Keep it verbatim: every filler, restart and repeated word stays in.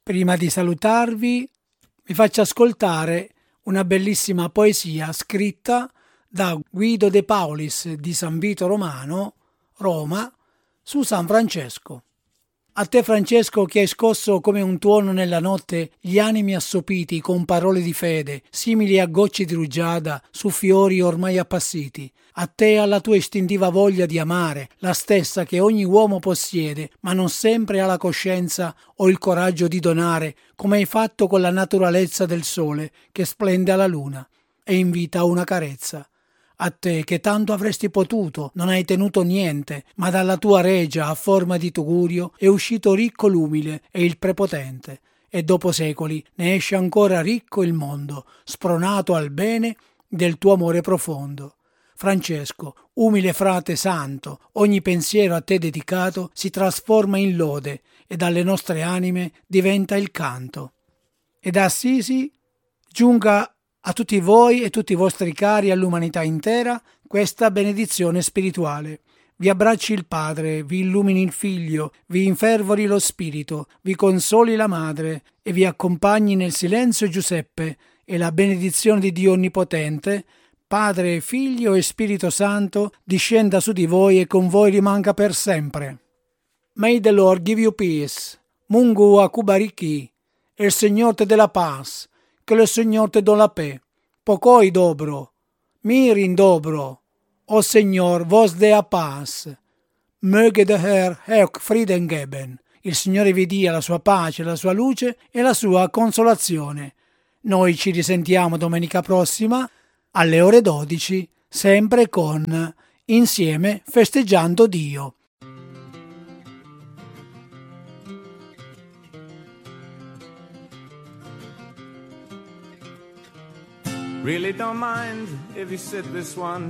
Prima di salutarvi, vi faccio ascoltare una bellissima poesia scritta da Guido De Paulis di San Vito Romano, Roma, su San Francesco. A te, Francesco, che hai scosso come un tuono nella notte gli animi assopiti con parole di fede, simili a gocce di rugiada su fiori ormai appassiti. A te, alla tua istintiva voglia di amare, la stessa che ogni uomo possiede, ma non sempre ha la coscienza o il coraggio di donare, come hai fatto con la naturalezza del sole che splende alla luna e invita a una carezza. A te che tanto avresti potuto, non hai tenuto niente, ma dalla tua regia a forma di tugurio è uscito ricco l'umile e il prepotente, e dopo secoli ne esce ancora ricco il mondo, spronato al bene del tuo amore profondo. Francesco, umile frate santo, ogni pensiero a te dedicato si trasforma in lode e dalle nostre anime diventa il canto. E da Assisi giunga a tutti voi e tutti i vostri cari, all'umanità intera, questa benedizione spirituale. Vi abbracci il Padre, vi illumini il Figlio, vi infervori lo Spirito, vi consoli la Madre e vi accompagni nel silenzio Giuseppe, e la benedizione di Dio Onnipotente, Padre, Figlio e Spirito Santo, discenda su di voi e con voi rimanga per sempre. May the Lord give you peace. Mungu akubariki. El Señor te dé la paz. Que el Señor te dé la paix. Pokoj dobro. Mirin dobro. O Señor, vos dea paz. Möge der Herr euch Frieden geben. Il Signore vi dia la sua pace, la sua luce e la sua consolazione. Noi ci risentiamo domenica prossima alle ore dodici, sempre con Insieme festeggiando Dio. Really don't mind if you sit this one